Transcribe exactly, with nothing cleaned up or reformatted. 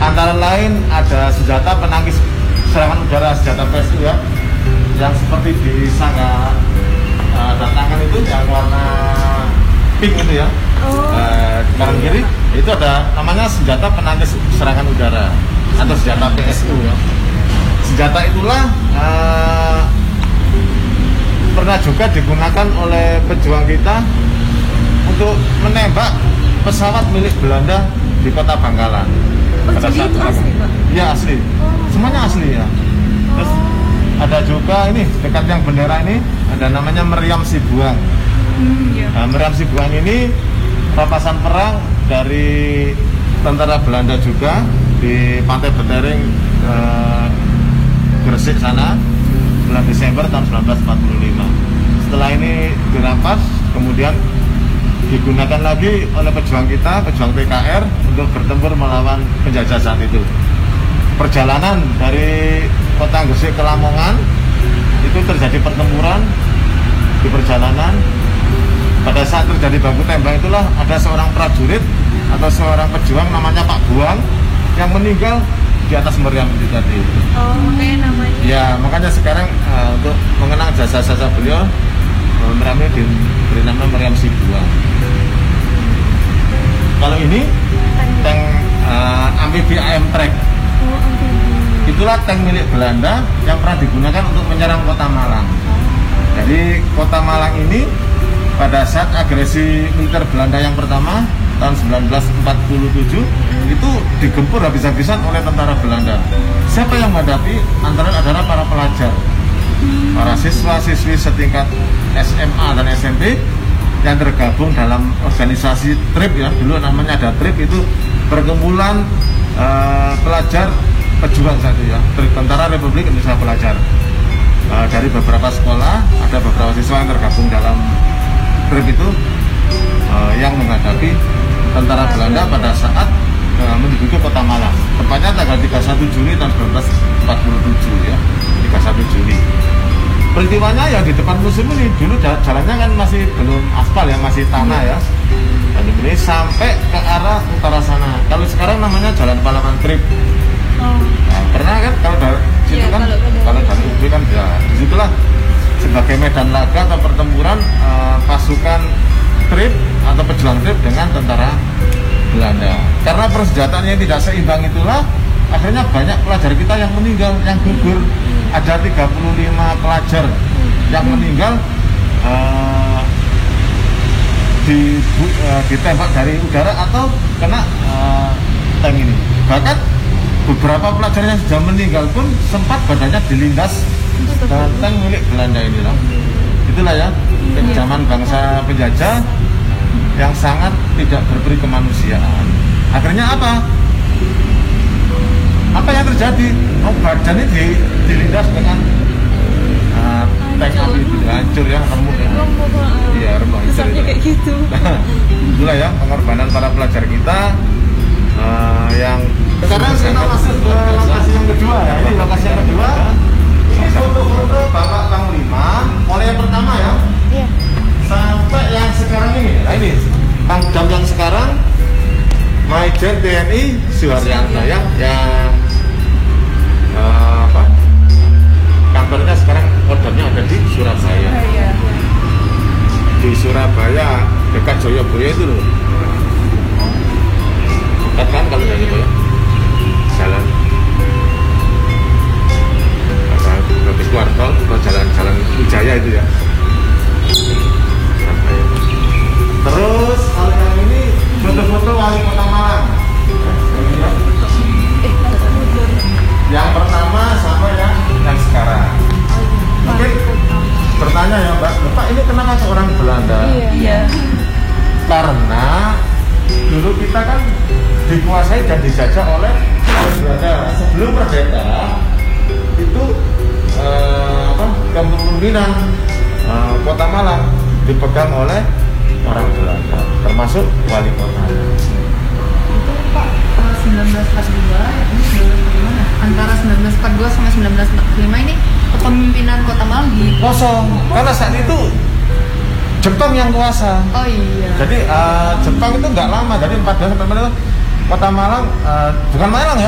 Antara lain ada senjata penangkis serangan udara, senjata P S U ya, yang seperti di sangga uh, dan tangan itu yang warna pink itu ya. Oh. Uh, di kanan kiri itu ada namanya senjata penangkis serangan udara atau senjata P S U ya. Senjata itulah uh, pernah juga digunakan oleh pejuang kita untuk menembak pesawat milik Belanda di kota Bangkalan. Oh, Pada jadi saat itu asli, Pak? Iya asli, Oh. semuanya asli ya. Terus ada juga ini dekat yang bendera ini ada namanya Meriam Sibuang. Hmm, iya. Nah, Meriam Sibuang ini rampasan perang dari tentara Belanda juga di Pantai Betering, eh, Gresik sana bulan Desember tahun seribu sembilan ratus empat puluh lima. Setelah ini dirampas, kemudian digunakan lagi oleh pejuang kita, pejuang P K R untuk bertempur melawan penjajah saat itu. Perjalanan dari kota Gresik ke Lamongan itu terjadi pertempuran. Di perjalanan pada saat terjadi baku tembak itulah ada seorang prajurit atau seorang pejuang namanya Pak Buang yang meninggal di atas meriam itu tadi. Oh, makanya namanya. Ya, makanya sekarang uh, untuk mengenang jasa-jasa beliau, uh, meriam ini diberi nama Meriam Sibuang. Kalau ini tank uh, amfibi A M Track. Oh, amfibi. Itulah tank milik Belanda yang pernah digunakan untuk menyerang kota Malang. Jadi kota Malang ini pada saat agresi militer Belanda yang pertama tahun seribu sembilan ratus empat puluh tujuh itu digempur habis-habisan oleh tentara Belanda. Siapa yang menghadapi? Antara lain adalah para pelajar, para siswa-siswi setingkat S M A dan S M P yang tergabung dalam organisasi T R I P ya, dulu namanya ada T R I P, itu perkumpulan uh, pelajar pejuang saat itu ya, Tentara Republik Indonesia Pelajar. Uh, dari beberapa sekolah ada beberapa siswa yang tergabung dalam T R I P itu uh, yang menghadapi tentara Belanda pada saat uh, menduduki kota Malang. Tepatnya tanggal tiga puluh satu Juli tahun seribu sembilan ratus empat puluh tujuh ya, tiga puluh satu Juli. Peristiwanya ya di depan museum ini, dulu jalannya kan masih belum aspal ya, masih tanah ya. Dan ini sampai ke arah utara sana. Kalau sekarang namanya Jalan Pahlawan Trip. Oh. Nah, pernah kan kalau dari situ Ya, kan, kalau, kalau dari U B kan ya, disitulah sebagai medan laga atau pertempuran uh, pasukan Trip atau pejuang Trip dengan tentara Belanda. Karena persenjataannya yang tidak seimbang itulah akhirnya banyak pelajar kita yang meninggal, yang gugur. Ada tiga puluh lima pelajar yang meninggal uh, di, uh, ditembak dari udara atau kena uh, tank ini. Bahkan beberapa pelajar yang sudah meninggal pun sempat badannya dilindas dengan tank milik Belanda ini lah. Itulah ya, kekejaman bangsa penjajah yang sangat tidak berperi kemanusiaan. Akhirnya apa? Apa yang terjadi? Oh, badan ini dilindas dengan uh, tank api itu hancur ya, remuk ya. Remuk, uh, Iya, remuk. besarnya kayak gitu. Itulah ya pengorbanan para pelajar kita uh, yang sekarang kita masuk ke lokasi yang kedua ya. Ini lokasi yang kedua. Ini foto-foto Bapak Panglima mulai yang pertama ya. Iya. Sampai yang sekarang ini. Nah ini Pangdam yang sekarang Majen T N I Suharyanto ya, yang uh, apa? Kantornya sekarang ordernya ada di Surabaya. Oh, iya. Di Surabaya dekat Joyoboyo itu loh. Dekat kan kalau dari Joyoboyo? Jalan apa? Habis Kuartol atau jalan-jalan Wijaya itu ya. Terus kalau yang ini foto-foto wali kota Malang. Yang pertama sama yang yang sekarang. Mungkin bertanya ya Mbak, Bapak ini kenapa seorang Belanda? Iya. Karena dulu kita kan dikuasai dan dijajah oleh Belanda. Sebelum merdeka itu eh, apa? Kepemimpinan eh, kota Malang dipegang oleh orang Belanda, termasuk wali kota. Itu Pak seribu sembilan ratus empat puluh dua, ya, ini seribu sembilan ratus empat puluh lima. Antara seribu sembilan ratus empat puluh dua sama seribu sembilan ratus empat puluh lima ini kepemimpinan Kota Malang di Kosong, karena saat itu Jepang yang kuasa. Oh iya. Jadi uh, Jepang itu nggak lama, dari empat belas sampai Kota Malang, uh, bukan Malang ya.